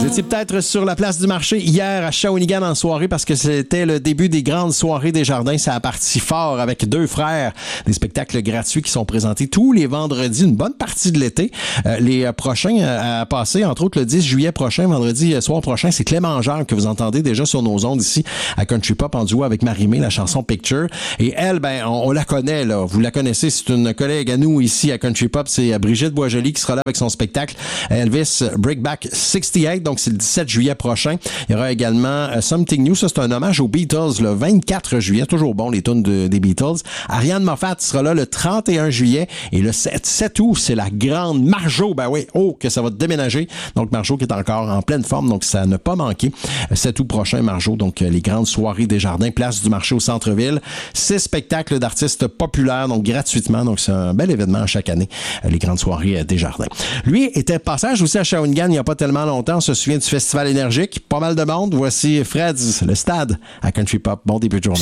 Vous étiez peut-être sur la place du marché hier à Shawinigan en soirée parce que c'était le début des grandes soirées des jardins. Ça a parti fort avec Deux frères. Des spectacles gratuits qui sont présentés tous les vendredis, une bonne partie de l'été. Les prochains à passer, entre autres le 10 juillet prochain, vendredi soir prochain, c'est Clément Jacques que vous entendez déjà sur nos ondes ici à Country Pop en duo avec Marie-Mé, la chanson Picture. Et elle, on la connaît, là. Vous la connaissez, c'est une collègue à nous ici à Country Pop. C'est Brigitte Boisjoli qui sera là avec son spectacle Elvis Breakback 68. Donc, c'est le 17 juillet prochain. Il y aura également Something New. Ça, c'est un hommage aux Beatles le 24 juillet. Toujours bon, les tunes des Beatles. Ariane Moffat sera là le 31 juillet. Et le 7 août, c'est la grande Marjo. Ben oui, que ça va déménager. Donc, Marjo qui est encore en pleine forme. Donc, ça n'a pas manqué. 7 août prochain, Marjo. Donc, les grandes soirées des jardins. Place du marché au centre-ville. 6 spectacles d'artistes populaires. Donc, gratuitement. Donc, c'est un bel événement chaque année. Les grandes soirées des jardins. Lui était passage aussi à Shawinigan il n'y a pas tellement longtemps. On se souvient du Festival énergique. Pas mal de monde. Voici Fred's, le stade à Country Pop. Bon début de journée.